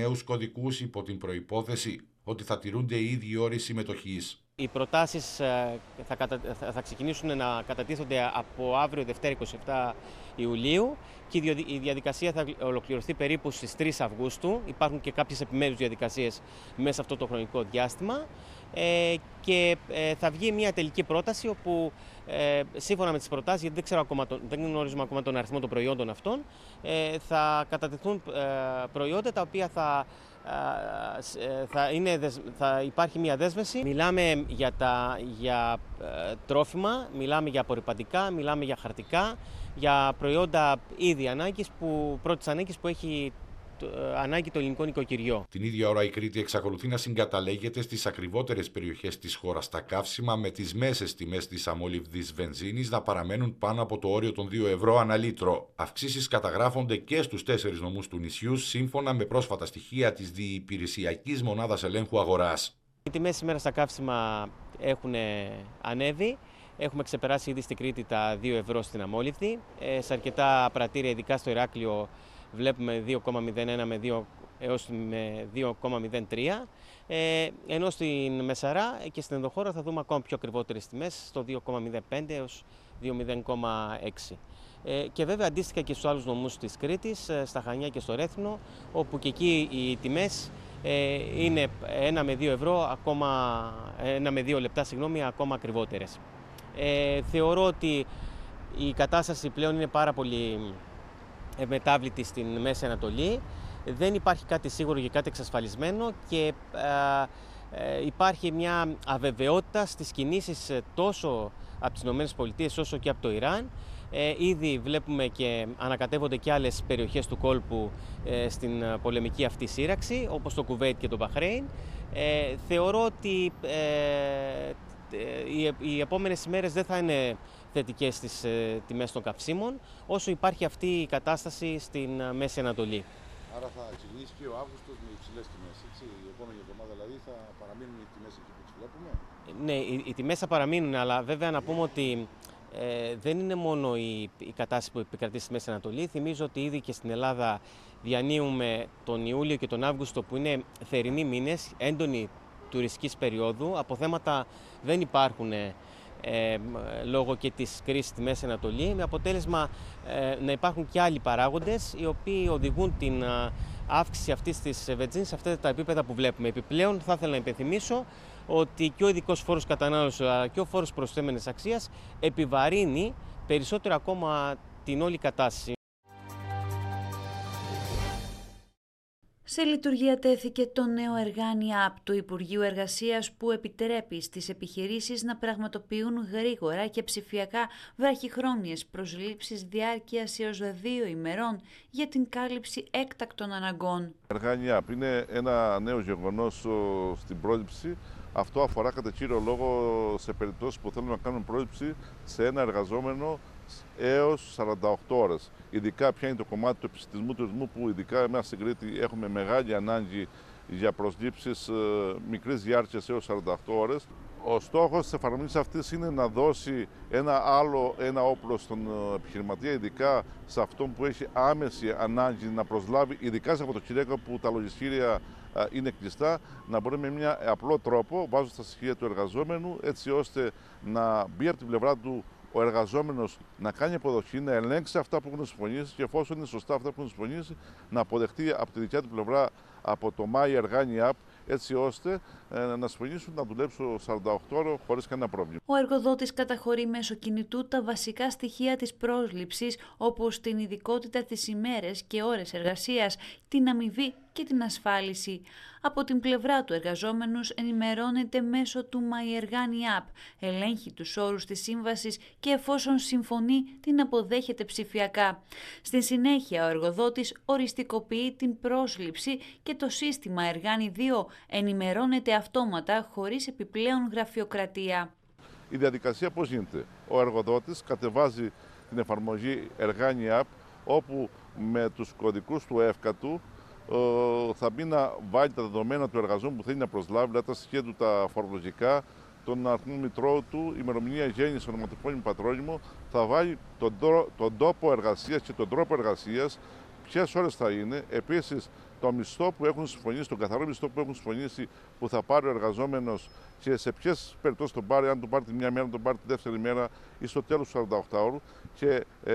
νέους κωδικούς υπό την προϋπόθεση ότι θα τηρούνται οι ίδιοι όροι συμμετοχής. Οι προτάσεις θα ξεκινήσουν να κατατίθονται από αύριο Δευτέρα 27 Ιουλίου και η διαδικασία θα ολοκληρωθεί περίπου στις 3 Αυγούστου. Υπάρχουν και κάποιες επιμέρους διαδικασίες μέσα σε αυτό το χρονικό διάστημα και θα βγει μια τελική πρόταση όπου σύμφωνα με τις προτάσεις, γιατί δεν γνωρίζουμε ακόμα τον αριθμό των προϊόντων αυτών, θα κατατεθούν προϊόντα τα οποία θα υπάρχει μια δέσμευση. Μιλάμε για τρόφιμα, μιλάμε για απορρυπαντικά, μιλάμε για χαρτικά, για προϊόντα πρώτης ανάγκης που έχει ανάγκη το ελληνικό νοικοκυριό. Την ίδια ώρα η Κρήτη εξακολουθεί να συγκαταλέγεται στις ακριβότερες περιοχές της χώρας στα καύσιμα, με τις μέσες τιμές της αμόλυβδης βενζίνης να παραμένουν πάνω από το όριο των 2 ευρώ ανά λίτρο. Αυξήσεις καταγράφονται και στους 4 νομούς του νησιού, σύμφωνα με πρόσφατα στοιχεία της Διυπηρεσιακής Μονάδας Ελέγχου Αγοράς. Οι τιμές σήμερα στα καύσιμα έχουν ανέβει. Έχουμε ξεπεράσει ήδη στην Κρήτη τα 2 ευρώ στην αμόλυβδη. Σε αρκετά πρατήρια, ειδικά στο Ηράκλειο, βλέπουμε 2,01 έως με 2,03, ενώ στην Μεσαρά και στην ενδοχώρα θα δούμε ακόμα πιο ακριβότερες τιμές, στο 2,05 έως 2,06. Και βέβαια αντίστοιχα και στους άλλους νομούς της Κρήτης, στα Χανιά και στο Ρέθινο, όπου και εκεί οι τιμές είναι 1 με 2 ευρώ, 1 με 2 λεπτά, ακόμα ακριβότερες. Θεωρώ ότι η κατάσταση πλέον είναι πάρα πολύ μετάβλητη στην Μέση Ανατολή. Δεν υπάρχει κάτι σίγουρο και κάτι εξασφαλισμένο και υπάρχει μια αβεβαιότητα στις κινήσεις τόσο από τις ΗΠΑ όσο και από το Ιράν. Ήδη βλέπουμε και ανακατεύονται και άλλες περιοχές του κόλπου στην πολεμική αυτή σύραξη, όπως το Κουβέιτ και το Μπαχρέιν. Θεωρώ ότι οι επόμενες ημέρες δεν θα είναι θετικές στις τιμές των καυσίμων, όσο υπάρχει αυτή η κατάσταση στην Μέση Ανατολή. Άρα θα ξεκινήσει και ο Αύγουστος με υψηλές τιμές, έτσι? Η επόμενη εβδομάδα δηλαδή θα παραμείνουν οι τιμές εκεί που τις βλέπουμε? Ναι, οι τιμές θα παραμείνουν, αλλά βέβαια να πούμε ότι δεν είναι μόνο η κατάσταση που επικρατεί στη Μέση Ανατολή. Θυμίζω ότι ήδη και στην Ελλάδα διανύουμε τον Ιούλιο και τον Αύγουστο, που είναι θερινοί μήνες, έντονη τουριστικής περίοδου. Αποθέματα δεν υπάρχουν λόγω και της κρίσης στη Μέση Ανατολή, με αποτέλεσμα να υπάρχουν και άλλοι παράγοντες οι οποίοι οδηγούν την αύξηση αυτής της βενζίνης σε αυτά τα επίπεδα που βλέπουμε. Επιπλέον θα ήθελα να υπενθυμίσω ότι και ο ειδικός φόρος κατανάλωσης αλλά και ο φόρος προσθέμενης αξίας επιβαρύνει περισσότερο ακόμα την όλη κατάσταση. Σε λειτουργία τέθηκε το νέο Εργάνι App του Υπουργείου Εργασίας, που επιτρέπει στις επιχειρήσεις να πραγματοποιούν γρήγορα και ψηφιακά βραχυχρόνιες προσλήψεις διάρκειας έως 2 ημερών για την κάλυψη έκτακτων αναγκών. Εργάνι App είναι ένα νέο γεγονός στην πρόληψη. Αυτό αφορά κατά κύριο λόγο σε περιπτώσεις που θέλουμε να κάνουμε πρόληψη σε ένα εργαζόμενο έως 48 ώρες. Ειδικά πια είναι το κομμάτι του επισιτισμού τουρισμού, που ειδικά εμάς στην Κρήτη έχουμε μεγάλη ανάγκη για προσλήψεις μικρής διάρκειας έως 48 ώρες. Ο στόχος της εφαρμογής αυτής είναι να δώσει ένα όπλο στον επιχειρηματία, ειδικά σε αυτόν που έχει άμεση ανάγκη να προσλάβει, ειδικά σε Σαββατοκύριακα που τα λογιστήρια είναι κλειστά, να μπορεί με μια απλό τρόπο, βάζοντας τα στοιχεία του εργαζόμενου, έτσι ώστε να μπει από την πλευρά του ο εργαζόμενος να κάνει αποδοχή, να ελέγξει αυτά που έχουν συμφωνήσει και, εφόσον είναι σωστά αυτά που έχουν συμφωνήσει, να αποδεχτεί από τη δικιά του πλευρά από το My Εργάνι App, έτσι ώστε να συμφωνήσουν να δουλέψουν 48 ώρες χωρίς κανένα πρόβλημα. Ο εργοδότης καταχωρεί μέσω κινητού τα βασικά στοιχεία της πρόσληψης, όπως την ειδικότητα, τις ημέρες και ώρες εργασίας, την αμοιβή και την ασφάλιση. Από την πλευρά του εργαζόμενους ενημερώνεται μέσω του My Εργάνι App, ελέγχει τους όρους της σύμβασης και, εφόσον συμφωνεί, την αποδέχεται ψηφιακά. Στην συνέχεια ο εργοδότης οριστικοποιεί την πρόσληψη και το σύστημα Εργάνι 2 ενημερώνεται αυτόματα, χωρίς επιπλέον γραφειοκρατία. Η διαδικασία πώς γίνεται? Ο εργοδότης κατεβάζει την εφαρμογή Εργάνι App, όπου με τους κωδικούς του ΕΦΚΑ του θα μπει να βάλει τα δεδομένα του εργαζόμενου που θέλει να προσλάβει, δηλαδή τα στοιχεία του τα φορολογικά, τον αριθμό μητρώου του, ημερομηνία γέννησης, ονοματεπώνυμο, πατρόνυμο, θα βάλει τον τόπο εργασίας και τον τρόπο εργασίας, ποιες ώρες θα είναι. Επίσης το μισθό που έχουν συμφωνήσει, τον καθαρό μισθό που έχουν συμφωνήσει που θα πάρει ο εργαζόμενος και σε ποιες περιπτώσεις τον πάρει, αν τον πάρει τη μια μέρα, τον πάρει τη δεύτερη μέρα ή στο τέλος του 48 ώρου. Και